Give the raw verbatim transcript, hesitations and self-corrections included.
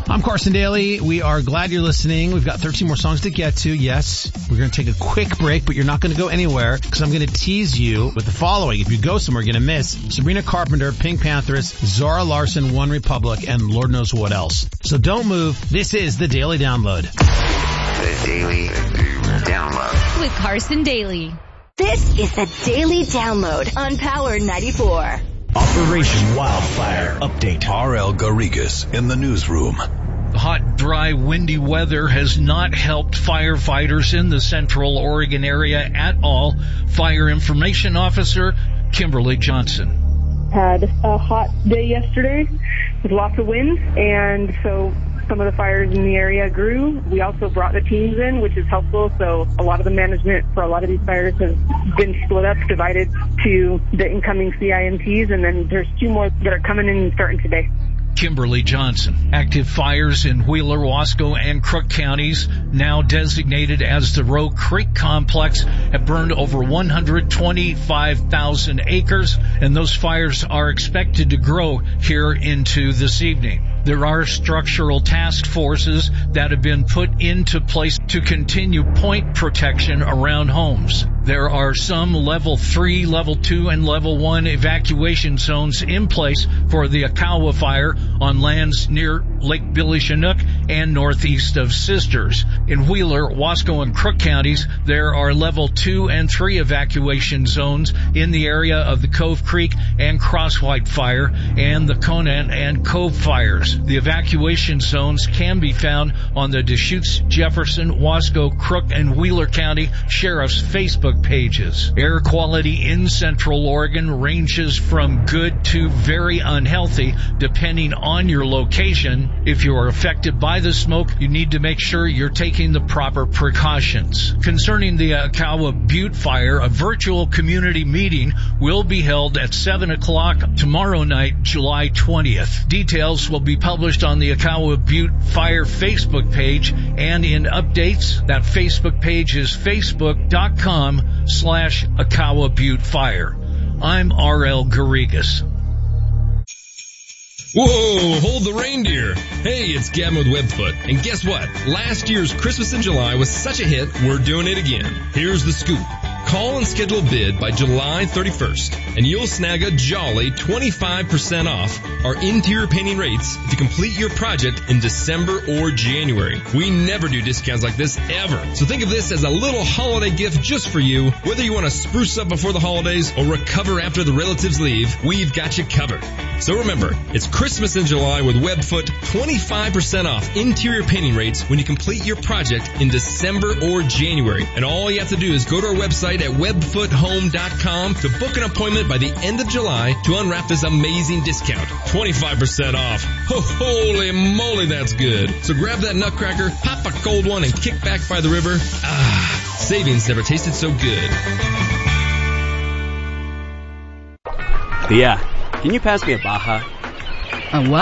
I'm Carson Daly. We are glad you're listening. We've got thirteen more songs to get to. Yes, we're going to take a quick break, but you're not going to go anywhere because I'm going to tease you with the following. If you go somewhere, you're going to miss Sabrina Carpenter, Pink Panthers, Zara Larson, One Republic, and Lord knows what else. So don't move. This is the Daily Download. The Daily Download. With Carson Daly. This is the Daily Download on Power ninety-four. Operation Wildfire Update. R L Garrigas in the newsroom. Hot, dry, windy weather has not helped firefighters in the Central Oregon area at all. Fire Information Officer Kimberly Johnson. Had a hot day yesterday with lots of wind, and so some of the fires in the area grew. We also brought the teams in, which is helpful. So a lot of the management for a lot of these fires has been split up, divided to the incoming C I M Ts, and then there's two more that are coming in starting today. Kimberly Johnson. Active fires in Wheeler, Wasco, and Crook counties, now designated as the Roe Creek Complex, have burned over one hundred twenty-five thousand acres, and those fires are expected to grow here into this evening. There are structural task forces that have been put into place to continue point protection around homes. There are some level three, level two, and level one evacuation zones in place for the Akawa fire on lands near Lake Billy Chinook and northeast of Sisters. In Wheeler, Wasco, and Crook counties, there are level two and three evacuation zones in the area of the Cove Creek and Crosswhite fire and the Conant and Cove fires. The evacuation zones can be found on the Deschutes, Jefferson, Wasco, Crook, and Wheeler County Sheriff's Facebook pages. Air quality in Central Oregon ranges from good to very unhealthy, depending on your location. If you are affected by the smoke, you need to make sure you're taking the proper precautions. Concerning the Akawa Butte fire, a virtual community meeting will be held at seven o'clock tomorrow night, July twentieth. Details will be published on the Akawa Butte Fire Facebook page, and in updates, that Facebook page is facebook.com slash Akawa Butte Fire. I'm R L Garrigas. Whoa, hold the reindeer. Hey, it's Gavin with Webfoot. And guess what? Last year's Christmas in July was such a hit, we're doing it again. Here's the scoop. Call and schedule a bid by July thirty-first, and you'll snag a jolly twenty-five percent off our interior painting rates if you complete your project in December or January. We never do discounts like this ever. So think of this as a little holiday gift just for you. Whether you want to spruce up before the holidays or recover after the relatives leave, we've got you covered. So remember, it's Christmas in July with Webfoot, twenty-five percent off interior painting rates when you complete your project in December or January. And all you have to do is go to our website at webfoot home dot com to book an appointment by the end of July to unwrap this amazing discount. twenty-five percent off. Ho, holy moly, that's good. So grab that nutcracker, pop a cold one, and kick back by the river. Ah, savings never tasted so good. Yeah, can you pass me a Baja? A what?